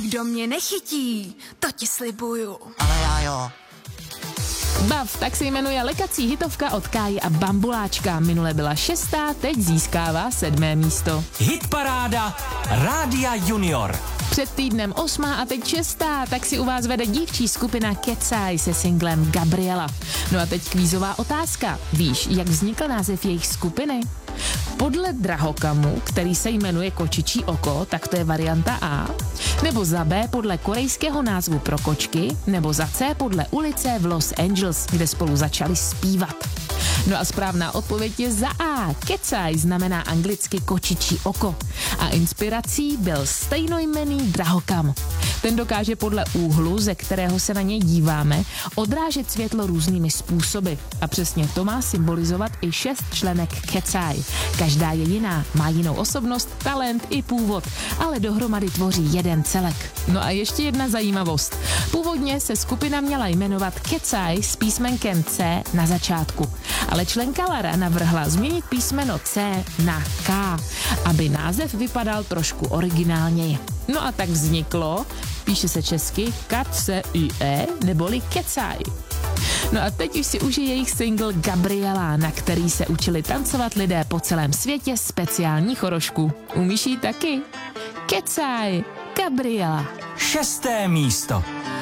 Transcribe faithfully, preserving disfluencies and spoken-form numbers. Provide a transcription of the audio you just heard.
Kdo mě nechytí, to ti slibuju. Ale já jo. Bav, tak se jmenuje lekací hitovka od Káji a Bambuláčka. Minule byla šestá, teď získává sedmé místo. Hitparáda Rádia Junior. Před týdnem osmá a teď šestá, tak si u vás vede dívčí skupina Kecaj se singlem Gabriela. No a teď kvízová otázka. Víš, jak vznikl název jejich skupiny? Podle drahokamu, který se jmenuje Kočičí oko, tak to je varianta A. Nebo za B podle korejského názvu pro kočky, nebo za C podle ulice v Los Angeles, kde spolu začali zpívat. No a správná odpověď je za A. Kecaj znamená anglicky kočičí oko. A inspirací byl stejnojmenný drahokam. Ten dokáže podle úhlu, ze kterého se na něj díváme, odrážet světlo různými způsoby. A přesně to má symbolizovat i šest členek Kecaj. Každá je jiná, má jinou osobnost, talent i původ, ale dohromady tvoří jeden celek. No a ještě jedna zajímavost. Původně se skupina měla jmenovat Kecaj s písmenkem C na začátku. Ale členka Lara navrhla změnit písmeno C na K, aby název vypadal trošku originálněji. No a tak vzniklo, píše se česky Katce E, neboli Kecaj. No a teď už si užije jejich single Gabriela, na který se učili tancovat lidé po celém světě speciální chorošku. Umíš jí taky? Kecaj, Gabriela. Šesté místo.